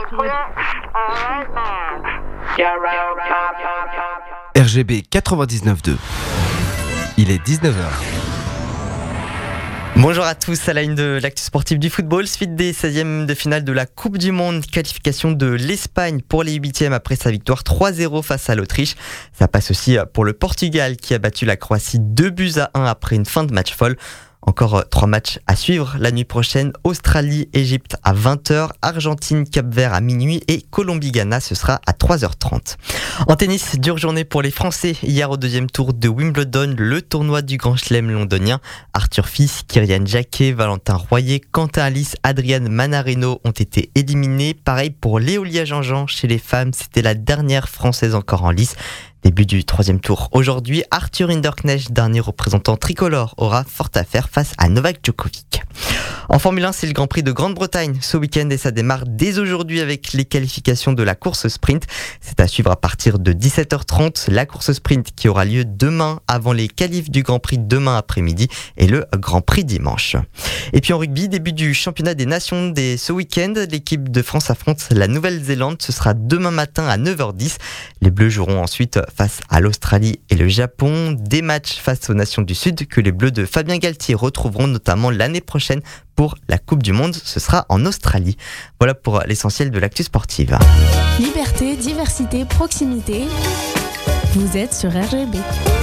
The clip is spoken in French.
RGB 99.2. Il est 19h. Bonjour à tous, à la une de l'actu sportif du football, suite des 16e de finale de la Coupe du Monde, qualification de l'Espagne pour les 8e après sa victoire 3-0 face à l'Autriche. Ça passe aussi pour le Portugal qui a battu la Croatie 2-1 après une fin de match folle. Encore 3 matchs à suivre la nuit prochaine. Australie-Égypte à 20h, Argentine-Cap-Vert à minuit et Colombie-Ghana, ce sera à 3h30. En tennis, dure journée pour les Français. Hier au deuxième tour de Wimbledon, le tournoi du Grand Chelem londonien. Arthur Fils, Kyrian Jacquet, Valentin Royer, Quentin Alice, Adriane Manarino ont été éliminés. Pareil pour Léolia Jean-Jean chez les femmes, c'était la dernière Française encore en lice. Début du 3e tour aujourd'hui, Arthur Hinderknecht, dernier représentant tricolore, aura fort à faire face à Novak Djokovic. En Formule 1, c'est le Grand Prix de Grande-Bretagne ce week-end et ça démarre dès aujourd'hui avec les qualifications de la course sprint. C'est à suivre à partir de 17h30, la course sprint qui aura lieu demain avant les qualifs du Grand Prix demain après-midi et le Grand Prix dimanche. Et puis en rugby, début du championnat des nations dès ce week-end, l'équipe de France affronte la Nouvelle-Zélande, ce sera demain matin à 9h10. Les Bleus joueront ensuite face à l'Australie et le Japon, des matchs face aux nations du Sud que les Bleus de Fabien Galtier retrouveront notamment l'année prochaine pour la Coupe du Monde, ce sera en Australie. Voilà pour l'essentiel de l'actu sportive. Liberté, diversité, proximité. Vous êtes sur RGB.